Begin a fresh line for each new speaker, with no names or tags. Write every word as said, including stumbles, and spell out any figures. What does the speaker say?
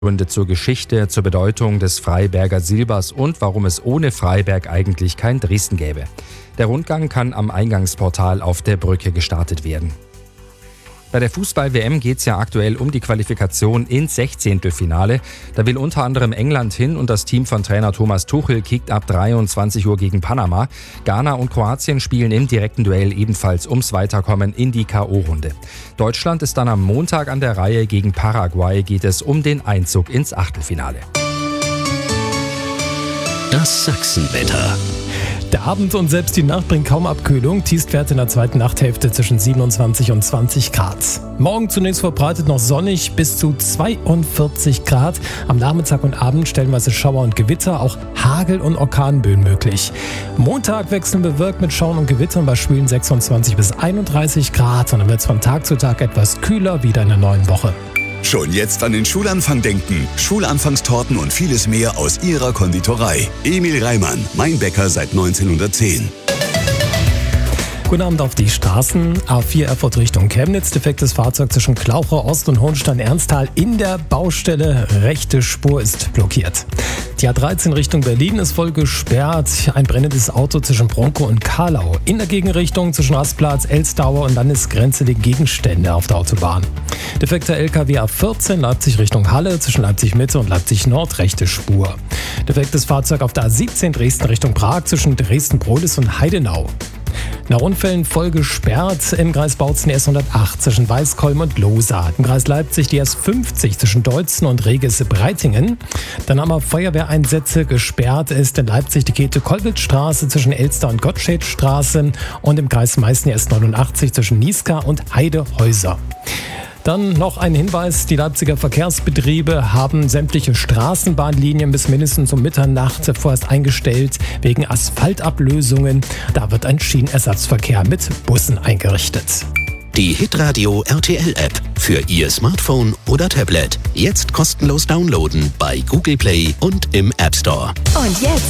Gründe zur Geschichte, zur Bedeutung des Freiberger Silbers und warum es ohne Freiberg eigentlich kein Dresden gäbe. Der Rundgang kann am Eingangsportal auf der Brücke gestartet werden. Bei der Fußball-W M geht es ja aktuell um die Qualifikation ins Sechzehntelfinale. Da will unter anderem England hin und das Team von Trainer Thomas Tuchel kickt ab dreiundzwanzig Uhr gegen Panama. Ghana und Kroatien spielen im direkten Duell ebenfalls ums Weiterkommen in die K O-Runde. Deutschland ist dann am Montag an der Reihe. Gegen Paraguay geht es um den Einzug ins Achtelfinale.
Das Sachsenwetter.
Der Abend und selbst die Nacht bringen kaum Abkühlung. Tiefstwerte in der zweiten Nachthälfte zwischen siebenundzwanzig und zwanzig Grad. Morgen zunächst verbreitet noch sonnig bis zu zweiundvierzig Grad. Am Nachmittag und Abend stellenweise Schauer und Gewitter, auch Hagel- und Orkanböen möglich. Montag wechseln bewölkt mit Schauern und Gewittern bei schwülen sechsundzwanzig bis einunddreißig Grad. Und dann wird es von Tag zu Tag etwas kühler wieder in der neuen Woche.
Schon jetzt an den Schulanfang denken. Schulanfangstorten und vieles mehr aus Ihrer Konditorei. Emil Reimann, mein Bäcker seit neunzehnhundertzehn.
Guten Abend auf die Straßen. A vier Erfurt Richtung Chemnitz. Defektes Fahrzeug zwischen Klauchau Ost und Hohenstein-Ernsthal in der Baustelle. Rechte Spur ist blockiert. Die A dreizehn Richtung Berlin ist voll gesperrt. Ein brennendes Auto zwischen Bronkow und Karlau. In der Gegenrichtung zwischen Rastplatz, Elstauer und Landesgrenze liegen Gegenstände auf der Autobahn. Defekter L K W A vierzehn Leipzig Richtung Halle zwischen Leipzig Mitte und Leipzig Nord. Rechte Spur. Defektes Fahrzeug auf der A siebzehn Dresden Richtung Prag zwischen Dresden-Brohlis und Heidenau. Nach Unfällen voll gesperrt im Kreis Bautzen die S hundertacht zwischen Weißkolm und Lohsa. Im Kreis Leipzig die S fünfzig zwischen Deutzen und Regesse-Breitingen. Dann haben wir Feuerwehreinsätze. Gesperrt ist in Leipzig die Käthe-Kollwitz-Straße zwischen Elster und Gottschedstraße und im Kreis Meißen die S neunundachtzig zwischen Niska und Heidehäuser. Dann noch ein Hinweis, die Leipziger Verkehrsbetriebe haben sämtliche Straßenbahnlinien bis mindestens um Mitternacht vorerst eingestellt wegen Asphaltablösungen. Da wird ein Schienenersatzverkehr mit Bussen eingerichtet.
Die Hitradio R T L-App für Ihr Smartphone oder Tablet. Jetzt kostenlos downloaden bei Google Play und im App Store.
Und jetzt